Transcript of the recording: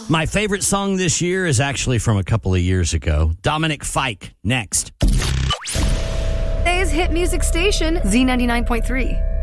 My favorite song this year is actually from a couple of years ago. Dominic Fike, next. Today's hit music station, Z99.3.